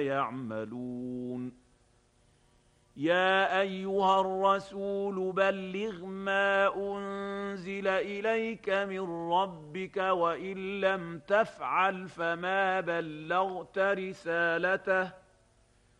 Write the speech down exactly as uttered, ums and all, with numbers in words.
يعملون يا أيها الرسول بلغ ما أنزل إليك من ربك وإن لم تفعل فما بلغت رسالته